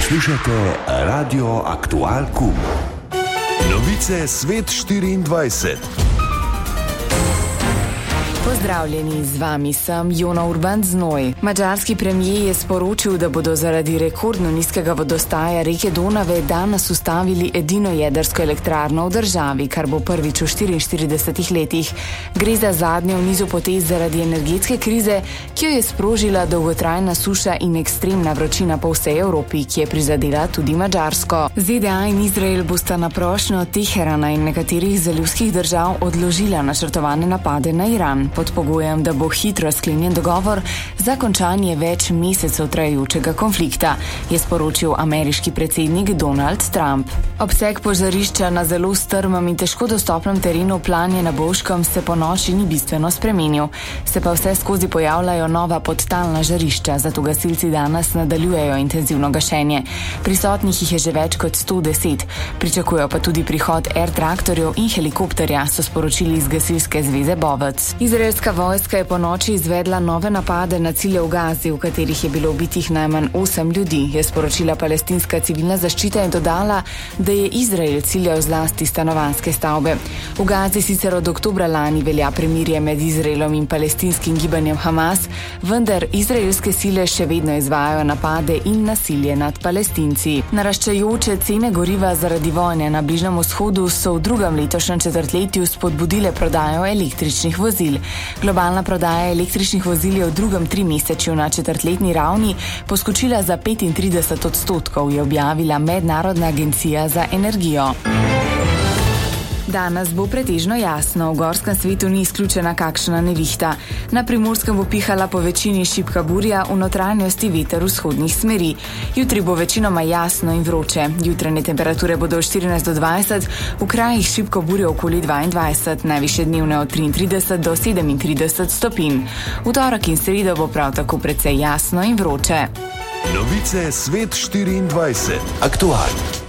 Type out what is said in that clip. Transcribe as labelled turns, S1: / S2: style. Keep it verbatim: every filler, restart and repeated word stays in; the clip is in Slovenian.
S1: Poslušate Radio Aktual Kum. Novice Svet štiriindvajset.
S2: Pozdravljeni, z vami sem Jona Urban Znoj. Madžarski premijer je sporočil, da bodo zaradi rekordno nizkega vodostaja reke Donave danes ustavili edino jedrsko elektrarno v državi, kar bo prvič v štiriinštiridesetih letih. Gre za zadnjo v nizu potez zaradi energetske krize, ki jo je sprožila dolgotrajna suša in ekstremna vročina po vsej Evropi, ki je prizadela tudi Madžarsko. Z D A in Izrael bosta na prošnjo Teherana in nekaterih zalivskih držav odložila načrtovane napade na Iran, pod pogojem, da bo hitro sklenjen dogovor za končanje več mesecev trajajočega konflikta, je sporočil ameriški predsednik Donald Trump. Obseg požarišča na zelo strmem in težko dostopnem terenu Planje na Bovškem se po noči ni bistveno spremenil, se pa vse skozi pojavljajo nova podtalna žarišča, zato gasilci danes nadaljujejo intenzivno gašenje. Prisotnih jih je že več kot sto deset, pričakujejo pa tudi prihod air traktorjev in helikopterja, so sporočili iz gasilske zveze Bovec. Izraelska vojska je po noči izvedla nove napade na cilje v Gazi, v katerih je bilo ubitih najmanj osem ljudi, je sporočila palestinska civilna zaščita in dodala, da je Izrael ciljal zlasti stanovanjske stavbe. V Gazi sicer od oktobra lani velja premirje med Izraelom in palestinskim gibanjem Hamas, vendar izraelske sile še vedno izvajajo napade in nasilje nad Palestinci. Naraščajoče cene goriva zaradi vojne na Bližnjem vzhodu so v drugem letošnjem četrtletju spodbudile prodajo električnih vozil. Globalna prodaja električnih vozil je v drugem trimesečju na četrtletni ravni poskočila za petintrideset odstotkov, je objavila Mednarodna agencija za energijo. Danes bo pretežno jasno, v gorskem svetu ni izključena kakšna nevihta. Na Primorskem bo pihala po večini šibka burja, v notranjosti veter vzhodnih smeri. Jutri bo večinoma jasno in vroče. Jutranje temperature bodo od štirinajst do dvajset, v krajih šibko burje okoli dvaindvajset, najvišje dnevne od triintrideset do sedemintrideset stopinj. V torek in sredo bo prav tako precej jasno in vroče.
S1: Novice Svet štiriindvajset. Aktual.